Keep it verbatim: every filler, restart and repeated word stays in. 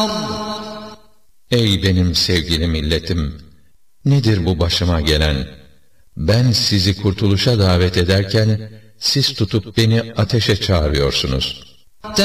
Ey benim sevgili milletim! Nedir bu başıma gelen? Ben sizi kurtuluşa davet ederken, siz tutup beni ateşe çağırıyorsunuz.